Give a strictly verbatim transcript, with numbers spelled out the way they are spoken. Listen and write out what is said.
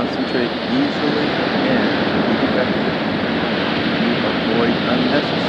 concentrate easily and be effective. You avoid unnecessary